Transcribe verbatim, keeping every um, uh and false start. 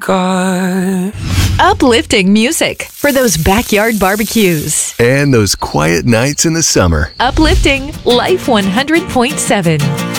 got. Uplifting music for those backyard barbecues. And those quiet nights in the summer. Uplifting Life one hundred point seven.